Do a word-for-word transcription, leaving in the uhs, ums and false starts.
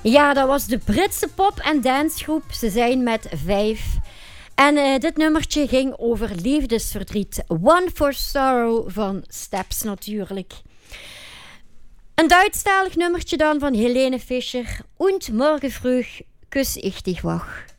Ja, dat was de Britse pop- en dancegroep. Ze zijn met vijf. En uh, dit nummertje ging over liefdesverdriet. One for Sorrow van Steps natuurlijk. Een Duitsstalig nummertje dan van Helene Fischer. Und morgen vroeg kus ich dich wach.